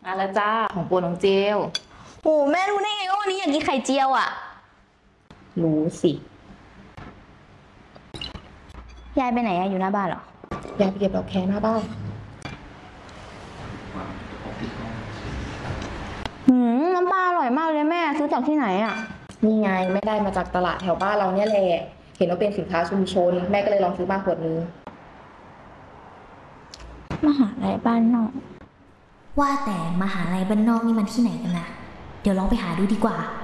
มาแล้วจ้าของโปรดน้องเจลโอ้แม่รู้ได้ไงว่าวันนี้อยากกินไข่เจียวอ่ะรู้สิยายไปไหนอะอยู่หน้าบ้านเหรออยากไปเก็บดอกแคหน้าบ้านน้ำปลาอร่อยมากเลยแม่ซื้อจากที่ไหนอ่ะนี่ไงไม่ได้มาจากตลาดแถวบ้านเราเนี่ยแหละเห็นว่าเป็นสินค้าชุมชนแม่ก็เลยลองซื้อมาขวดนึงมหาลัยบ้านนอกว่าแต่มหาลัยบ้านนอกนี่มันที่ไหนกันนะเดี๋ยวลองไปหาดูดีกว่า